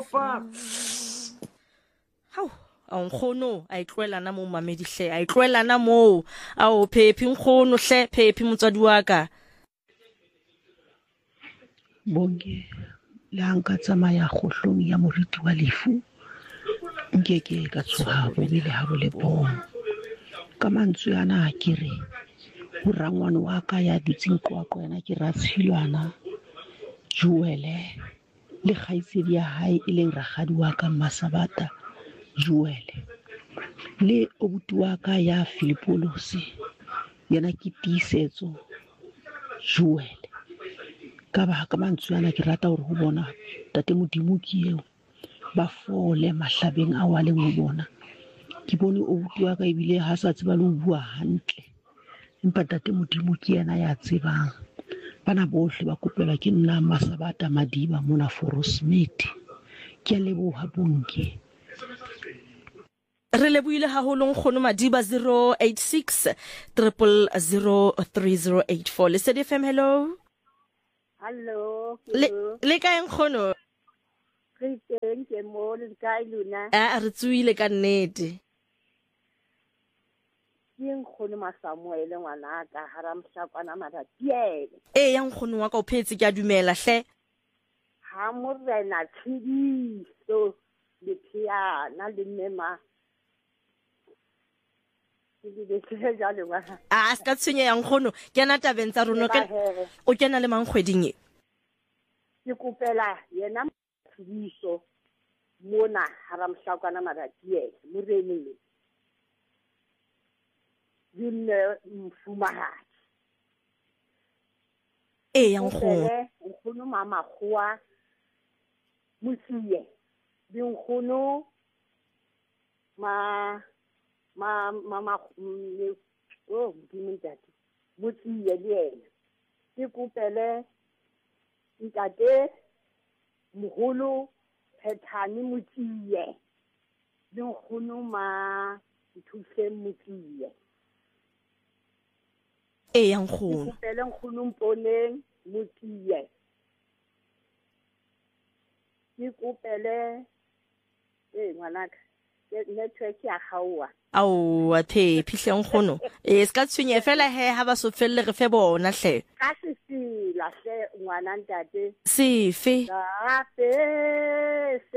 fa Hau, a nkgono a itlwelana mo mamedi hle, a itlwelana mo. Ao Phephi nkgono hle, Phephi motswadi wa ka. Bonke la nka tsamaya kgohlong ya moriti wa lefu nkeke ka tshoha bobele ha bo le bong ka mantswe ana ke re ho rangwane wa ka ya dutseng qoaqo yena ke ra tshilwana Joele le kgaitsedi ya hae e leng rakgadi wa ka Masabata Joele le obuti wa ka ya Filipolosi yena ke Tiisetso Joele ka ba ka mantswe ana ke rata hore ho bona tate Modimo ke eo ba fole mahlabeng a wa leng ho bona ke bone obuti wa ka ebile ha sa tseba le ho bua hantle empa tate Modimo ke yena ya tsebang bana bohle ba kopelwa ke nna Masabata Madiba mona Forosmith ke a leboha Bonke. Re lebohile haholo nkgono Madiba 086 000 3084. Lesedi FM, hello. Hello. Le kae nkgono? Re teng ke mo le kae lona? Re tsuile ka nnete. Ke nkgono Masamuele ngwana ka hara Mhlakwana Maratiele. Ya nkgono wa ka o phetse ke a dumela hle. Ha morena Tshidiso le Phiana le Mema. Ska tshwenye ya nkgono ke ana tabeng tsa rona o kena le mangkgweding e. Ke kopela yena Tshidiso mona hara Mhlakwana Maratiele moreneng. Dinne mfumahadi. Ya nkgono. Nkgono mama khoa Motsiye. Di nkgono mama Mdimintati Motsiye le yena. Ke kopele ntate moholo Phethani Motsiye. Di nkgono ma Nthuhle Motsiye. Ya nkgono. Ke kopele nkgono Mponeng Motsiye. Ke kopele ngwanaka network ya gaoa. Ao Phephi hle nkgono. Ska tshwenye fela he ha ba so felle re fe bona hle. Ka sesila hle ngwana ntate. Sefe? Gape